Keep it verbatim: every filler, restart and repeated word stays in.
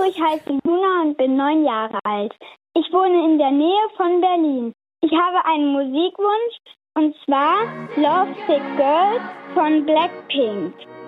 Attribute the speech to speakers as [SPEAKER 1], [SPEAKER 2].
[SPEAKER 1] Hallo, ich heiße Luna und bin neun Jahre alt. Ich wohne in der Nähe von Berlin. Ich habe einen Musikwunsch und zwar Love Sick Girl von Blackpink.